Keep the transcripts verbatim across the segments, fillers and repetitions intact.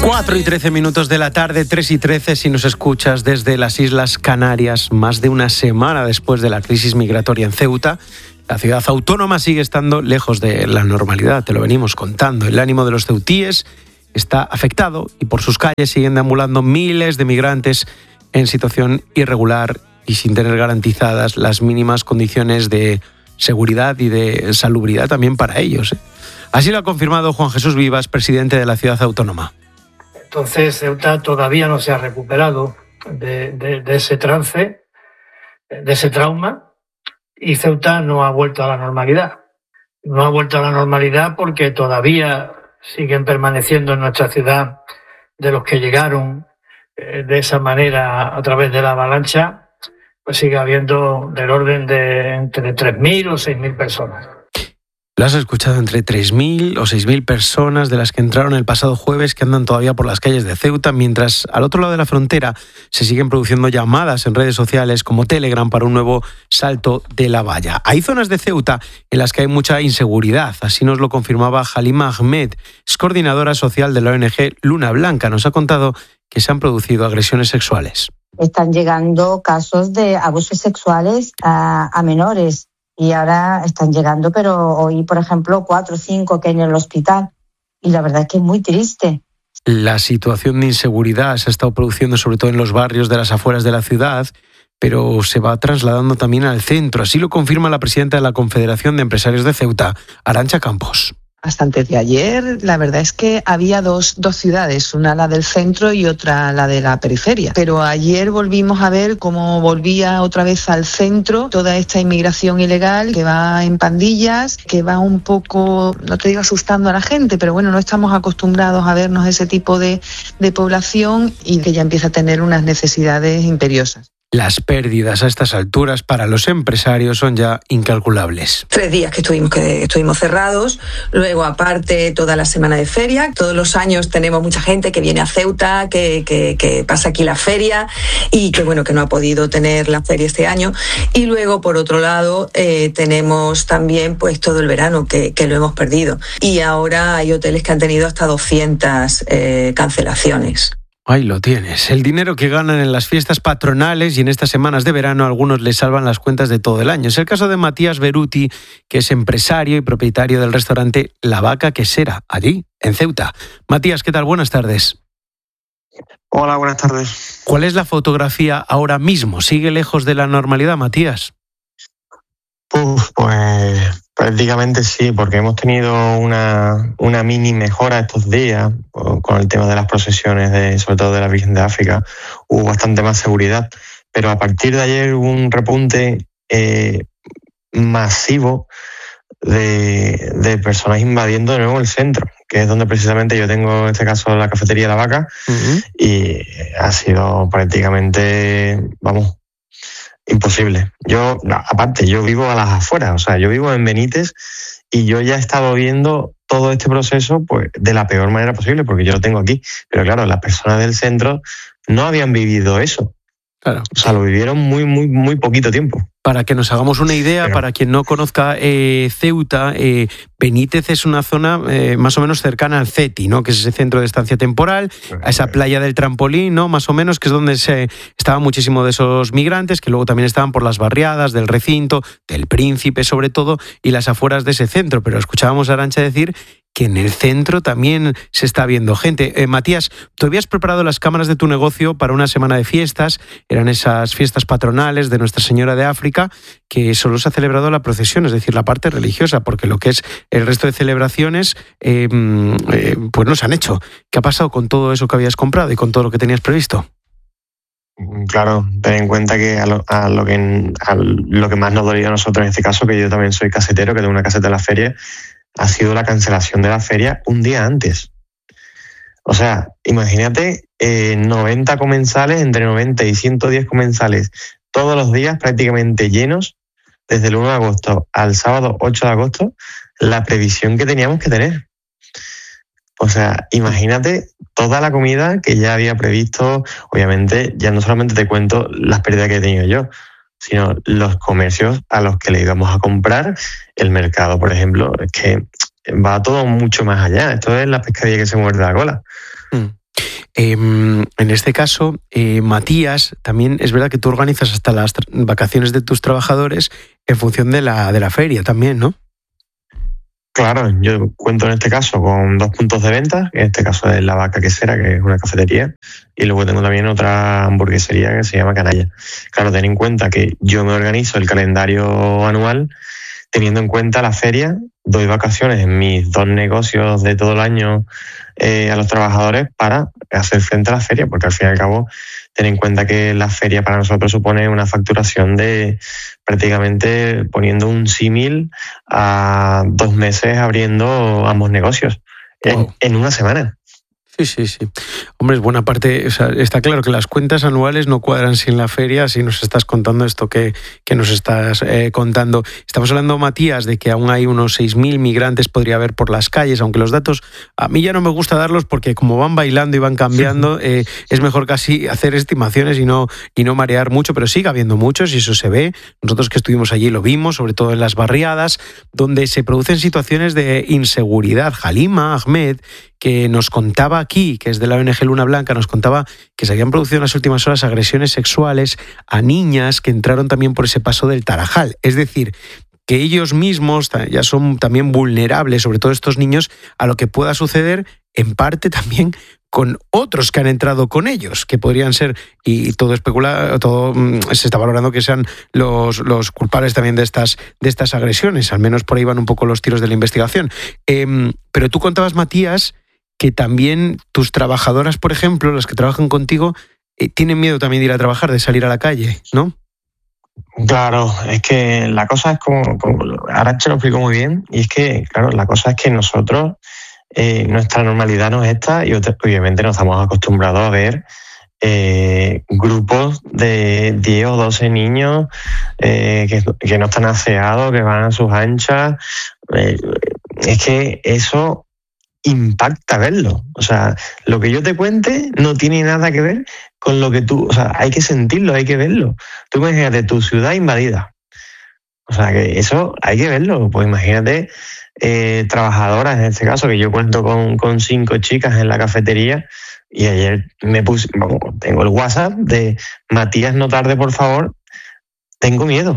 cuatro y trece minutos de la tarde, tres y trece si nos escuchas desde las Islas Canarias. Más de una semana después de la crisis migratoria en Ceuta, la ciudad autónoma sigue estando lejos de la normalidad, te lo venimos contando. El ánimo de los ceutíes está afectado y por sus calles siguen deambulando miles de migrantes en situación irregular y sin tener garantizadas las mínimas condiciones de seguridad y de salubridad también para ellos. Así lo ha confirmado Juan Jesús Vivas, presidente de la ciudad autónoma. Entonces Ceuta todavía no se ha recuperado de, de, de ese trance, de ese trauma, y Ceuta no ha vuelto a la normalidad. No ha vuelto a la normalidad porque todavía siguen permaneciendo en nuestra ciudad de los que llegaron eh, de esa manera a través de la avalancha, pues sigue habiendo del orden de entre tres mil o seis mil personas. Lo has escuchado, entre tres mil o seis mil personas de las que entraron el pasado jueves que andan todavía por las calles de Ceuta, mientras al otro lado de la frontera se siguen produciendo llamadas en redes sociales como Telegram para un nuevo salto de la valla. Hay zonas de Ceuta en las que hay mucha inseguridad, así nos lo confirmaba Halima Ahmed, es coordinadora social de la O N G Luna Blanca. Nos ha contado que se han producido agresiones sexuales. Están llegando casos de abusos sexuales a, a menores. Y ahora están llegando, pero hoy, por ejemplo, cuatro o cinco que hay en el hospital. Y la verdad es que es muy triste. La situación de inseguridad se ha estado produciendo sobre todo en los barrios de las afueras de la ciudad, pero se va trasladando también al centro. Así lo confirma la presidenta de la Confederación de Empresarios de Ceuta, Arantxa Campos. Hasta antes de ayer, la verdad es que había dos, dos ciudades, una la del centro y otra la de la periferia. Pero ayer volvimos a ver cómo volvía otra vez al centro toda esta inmigración ilegal que va en pandillas, que va un poco, no te digo asustando a la gente, pero bueno, no estamos acostumbrados a vernos ese tipo de, de población y que ya empieza a tener unas necesidades imperiosas. Las pérdidas a estas alturas para los empresarios son ya incalculables. Tres días que estuvimos, que estuvimos cerrados, luego aparte toda la semana de feria. Todos los años tenemos mucha gente que viene a Ceuta, que, que, que pasa aquí la feria y que bueno que no ha podido tener la feria este año. Y luego por otro lado eh, tenemos también pues todo el verano que, que lo hemos perdido. Y ahora hay hoteles que han tenido hasta doscientas eh, cancelaciones. Ahí lo tienes. El dinero que ganan en las fiestas patronales y en estas semanas de verano a algunos les salvan las cuentas de todo el año. Es el caso de Matías Beruti, que es empresario y propietario del restaurante La Vaca Quesera, allí, en Ceuta. Matías, ¿qué tal? Buenas tardes. Hola, buenas tardes. ¿Cuál es la fotografía ahora mismo? ¿Sigue lejos de la normalidad, Matías? Uf, pues prácticamente sí, porque hemos tenido una, una mini mejora estos días con el tema de las procesiones, de, sobre todo de la Virgen de África. Hubo bastante más seguridad, pero a partir de ayer hubo un repunte eh, masivo de, de personas invadiendo de nuevo el centro, que es donde precisamente yo tengo en este caso la cafetería La Vaca, uh-huh. Y ha sido prácticamente, vamos, imposible. Yo, no, aparte, yo vivo a las afueras, o sea, yo vivo en Benítez y yo ya he estado viendo todo este proceso pues de la peor manera posible, porque yo lo tengo aquí. Pero claro, las personas del centro no habían vivido eso. Claro. O sea, lo vivieron muy, muy, muy poquito tiempo. Para que nos hagamos una idea, Pero... para quien no conozca eh, Ceuta, eh, Benítez es una zona eh, más o menos cercana al CETI, ¿no? Que es ese centro de estancia temporal, a esa playa del Trampolín, ¿no? Más o menos, que es donde se estaban muchísimos de esos migrantes, que luego también estaban por las barriadas del recinto, del Príncipe sobre todo, y las afueras de ese centro. Pero escuchábamos a Arantxa decir que en el centro también se está viendo gente. Eh, Matías, tú habías preparado las cámaras de tu negocio para una semana de fiestas, eran esas fiestas patronales de Nuestra Señora de África, que solo se ha celebrado la procesión, es decir, la parte religiosa, porque lo que es el resto de celebraciones, eh, eh, pues no se han hecho. ¿Qué ha pasado con todo eso que habías comprado y con todo lo que tenías previsto? Claro, ten en cuenta que a lo, a lo que a lo que más nos dolía a nosotros en este caso, que yo también soy casetero, que tengo una caseta en la feria, ha sido la cancelación de la feria un día antes. O sea, imagínate eh, noventa comensales, entre noventa y ciento diez comensales, todos los días prácticamente llenos, desde el uno de agosto al sábado ocho de agosto, la previsión que teníamos que tener. O sea, imagínate toda la comida que ya había previsto. Obviamente, ya no solamente te cuento las pérdidas que he tenido yo, sino los comercios a los que le íbamos a comprar, el mercado, por ejemplo, es que va todo mucho más allá. Esto es la pescadilla que se muerde la cola. Mm. Eh, en este caso, eh, Matías, también es verdad que tú organizas hasta las tra- vacaciones de tus trabajadores en función de la, de la feria también, ¿no? Claro, yo cuento en este caso con dos puntos de venta, en este caso es La Vaca Quesera, que es una cafetería, y luego tengo también otra hamburguesería que se llama Canalla. Claro, ten en cuenta que yo me organizo el calendario anual teniendo en cuenta la feria, doy vacaciones en mis dos negocios de todo el año eh, a los trabajadores para hacer frente a la feria, porque al fin y al cabo ten en cuenta que la feria para nosotros supone una facturación de prácticamente, poniendo un símil, a dos meses abriendo ambos negocios Wow. en, en una semana. Sí, sí, sí. Hombre, es buena parte, o sea, está claro que las cuentas anuales no cuadran sin la feria, si nos estás contando esto que, que nos estás eh, contando. Estamos hablando, Matías, de que aún hay unos seis mil migrantes, podría haber por las calles, aunque los datos a mí ya no me gusta darlos porque como van bailando y van cambiando, eh, es mejor casi hacer estimaciones y no, y no marear mucho, pero sigue habiendo muchos y eso se ve. Nosotros que estuvimos allí lo vimos, sobre todo en las barriadas, donde se producen situaciones de inseguridad. Halima Ahmed, que nos contaba aquí, que es de la O N G Luna Blanca, nos contaba que se habían producido en las últimas horas agresiones sexuales a niñas que entraron también por ese paso del Tarajal. Es decir, que ellos mismos ya son también vulnerables, sobre todo estos niños, a lo que pueda suceder, en parte también con otros que han entrado con ellos, que podrían ser, y todo especula, todo se está valorando que sean los, los culpables también de estas, de estas agresiones, al menos por ahí van un poco los tiros de la investigación. Eh, pero tú contabas, Matías, que también tus trabajadoras, por ejemplo, las que trabajan contigo, eh, tienen miedo también de ir a trabajar, de salir a la calle, ¿no? Claro, es que la cosa es como, como Arantxa lo explicó muy bien, y es que, claro, la cosa es que nosotros, eh, nuestra normalidad no es esta, y obviamente nos estamos acostumbrados a ver eh, grupos de diez o doce niños eh, que, que no están aseados, que van a sus anchas. Eh, es que eso impacta verlo. O sea, lo que yo te cuente no tiene nada que ver con lo que tú... O sea, hay que sentirlo, hay que verlo. Tú imagínate tu ciudad invadida. O sea, que eso hay que verlo. Pues imagínate eh, trabajadoras, en este caso, que yo cuento con, con cinco chicas en la cafetería, y ayer me puse... Bueno, tengo el WhatsApp de Matías, no tarde, por favor. Tengo miedo.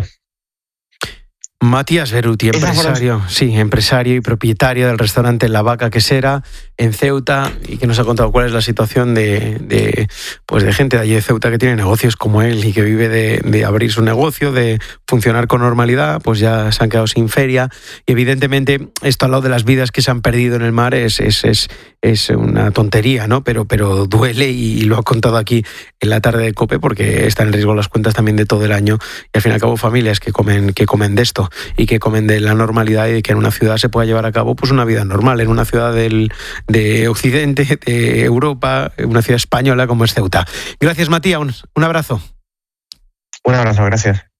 Matías Beruti, empresario, sí, empresario y propietario del restaurante La Vaca Quesera en Ceuta, y que nos ha contado cuál es la situación de, de, pues de gente de allí de Ceuta que tiene negocios como él y que vive de, de abrir su negocio, de funcionar con normalidad, pues ya se han quedado sin feria. Y evidentemente esto al lado de las vidas que se han perdido en el mar es, es, es, es una tontería, ¿no? Pero, pero duele, y lo ha contado aquí en la tarde de COPE, porque están en riesgo las cuentas también de todo el año, y al fin y al cabo familias que comen, que comen de esto y que comen de la normalidad, y de que en una ciudad se pueda llevar a cabo pues una vida normal, en una ciudad del, de Occidente, de Europa, una ciudad española como es Ceuta. Gracias, Matías, un, un abrazo. Un abrazo, gracias.